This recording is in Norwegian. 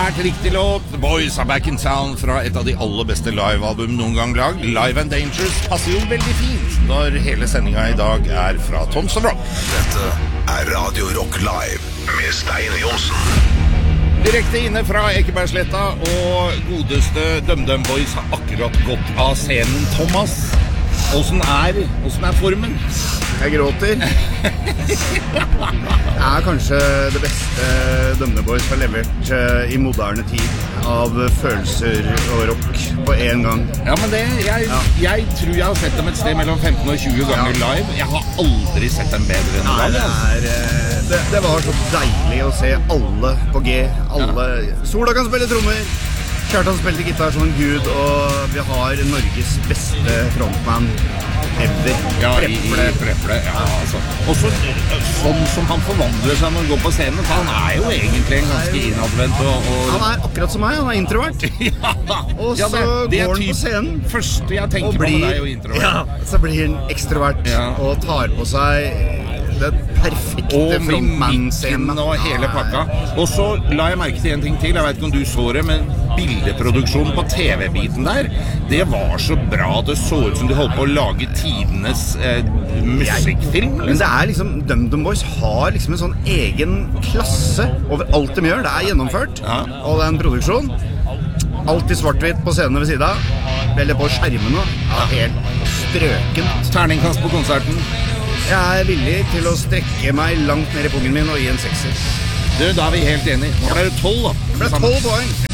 Svært riktig låt. The Boys are back in town fra et av de aller beste live-album noen gang lag. Live and Dangerous passer jo veldig fint når hele sendinga i dag er fra Tons of Rock. Dette er Radio Rock Live med Steine Johnsen. Direkte inne fra Ekebergsletta, og godeste DumDum Boys har akkurat gått av scenen. Thomas, hvordan er formen? Jeg gråter. Det er kanskje det beste DumDum Boys har levert i moderne tid av følelser og rock på en gang. Ja, men jeg tror jeg har sett dem et sted mellom 15 og 20 ganger live. Jeg har aldri sett dem bedre enn live. Det var så deilig å se alle på G. Sola kan spille trommer. Kjartan spilte gitar som en gud, og vi har Norges beste frontman ever. Ja, Preple. Ja, altså. Også sånn som han forvandler seg når han går på scenen, for han er jo egentlig en ganske innadvendt og... Han er akkurat som meg, han er introvert. Og så går han på scenen. Første jeg tenker på med deg er jo introvert. Ja, så blir han ekstrovert og tar på seg det perfekte frontman-scenen og hele pakka. Og så la jeg merke til en ting til. Jeg vet ikke om du så det, men bildeproduksjonen på TV-biten der, det var så bra. Det så ut som de holdt på å lage tidenes musikkfilm. Men det er liksom, DumDum Boys har liksom en sånn egen klasse over alt de gjør. Det er gjennomført, og det er en produksjon. Alltid svart-hvitt på scenene ved siden av, eller på skjermene. Ja, helt strøkent. Terningkast på konserten. Jeg er villig til å strekke meg langt ned i pungen min og gi en 6. Da er vi helt enige. Nå ble det 12 da. Det ble 12 poeng.